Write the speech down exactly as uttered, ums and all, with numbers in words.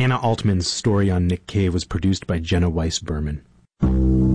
Hannah Altman's story on Nick Cave was produced by Jenna Weiss Berman.